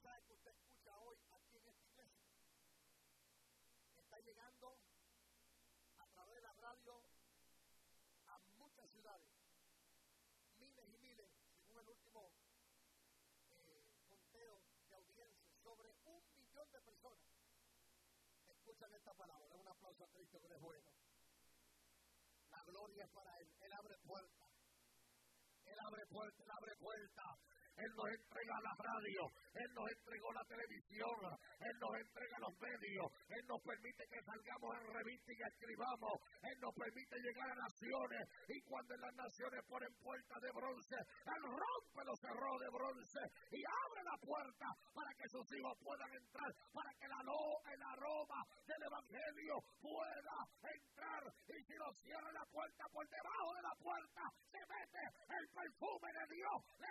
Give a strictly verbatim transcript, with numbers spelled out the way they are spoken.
mensaje que usted escucha hoy aquí en esta iglesia está llegando a través de la radio a muchas ciudades, miles y miles, según el último eh, conteo de audiencia, sobre un millón de personas escuchan esta palabra. Un aplauso a Cristo, que es bueno. La gloria es para Él. Él abre puertas. Él abre puertas, Él abre puertas. Él nos entrega la radio, Él nos entregó la televisión, Él nos entrega los medios, Él nos permite que salgamos en revista y escribamos, Él nos permite llegar a naciones, y cuando en las naciones ponen puertas de bronce, Él rompe los cerrojos de bronce y abre la puerta para que sus hijos puedan entrar, para que la lo, el aroma del evangelio pueda entrar. Y si lo cierra la puerta, por debajo de la puerta se mete el perfume de Dios. Le